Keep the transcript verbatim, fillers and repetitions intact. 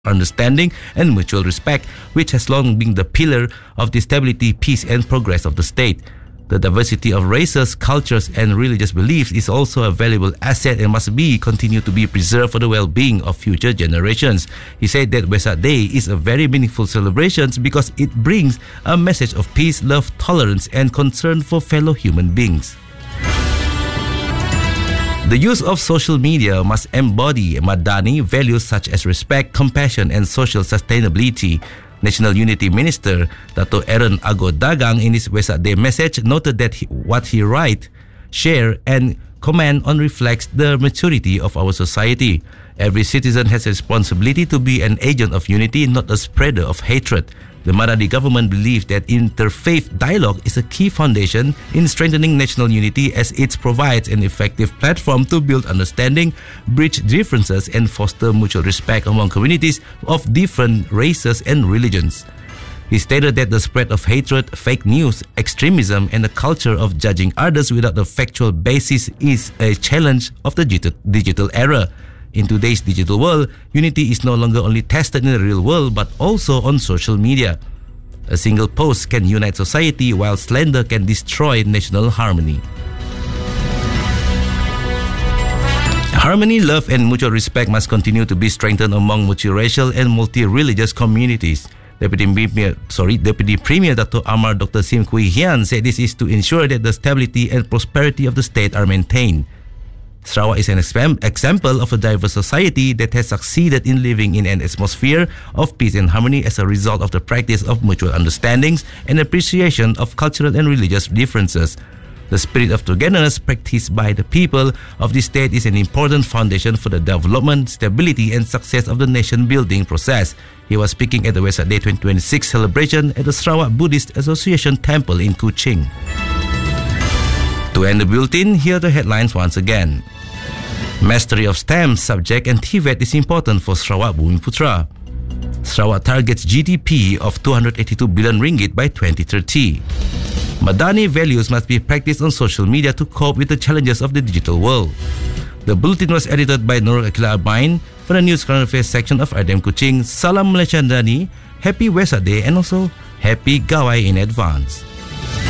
understanding and mutual respect, which has long been the pillar of the stability, peace and progress of the state. The diversity of races, cultures and religious beliefs is also a valuable asset and must be continued to be preserved for the well-being of future generations. He said that Wesak Day is a very meaningful celebration because it brings a message of peace, love, tolerance and concern for fellow human beings. The use of social media must embody Madani values such as respect, compassion and social sustainability. National Unity Minister Dato' Aaron Ago Dagang in his Wesak Day message noted that he, what he write, share and comment on reflects the maturity of our society. Every citizen has a responsibility to be an agent of unity, not a spreader of hatred. The Madani government believes that interfaith dialogue is a key foundation in strengthening national unity as it provides an effective platform to build understanding, bridge differences and foster mutual respect among communities of different races and religions. He stated that the spread of hatred, fake news, extremism and the culture of judging others without a factual basis is a challenge of the digital era. In today's digital world, unity is no longer only tested in the real world but also on social media. A single post can unite society while slander can destroy national harmony. Harmony, love and mutual respect must continue to be strengthened among multiracial and multi-religious communities. Deputy Premier, sorry, Deputy Premier Dato' Amar Doctor Sim Kui Hian said this is to ensure that the stability and prosperity of the state are maintained. Sarawak is an example of a diverse society that has succeeded in living in an atmosphere of peace and harmony as a result of the practice of mutual understandings and appreciation of cultural and religious differences. The spirit of togetherness practiced by the people of the state is an important foundation for the development, stability and success of the nation-building process. He was speaking at the Wesak Day twenty twenty-six celebration at the Sarawak Buddhist Association Temple in Kuching. To end the bulletin, here are the headlines once again. Mastery of STEM subject and T V E T is important for Sarawak Bumiputra. Sarawak targets G D P of two hundred eighty-two billion ringgit by twenty thirty. Madani values must be practiced on social media to cope with the challenges of the digital world. The bulletin was edited by Nur Akila Abain for the News Current Affairs section of R D M Kuching. Salam Malaysia Madani, Happy Wesak Day and also Happy Gawai in advance.